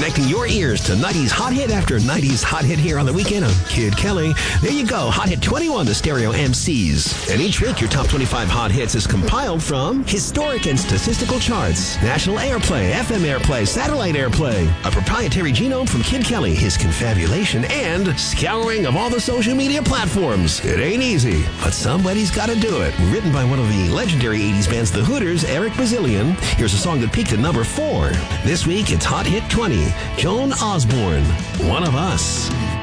connecting your ears to 90s hot hit after 90s hot hit here on the weekend on Kid Kelly. There you go, Hot Hit 21, the stereo MCs. And each week, your top 25 hot hits is compiled from historic and statistical charts, national airplay, FM airplay, satellite airplay, a proprietary genome from Kid Kelly, his confabulation, and scouring of all the social media platforms. It ain't easy, but somebody's got to do it. Written by one of the legendary 80s bands, The Hooters, Eric Bazillion. Here's a song that peaked at number 4. This week, it's Hot Hit 20, Joan Osborne, One of Us.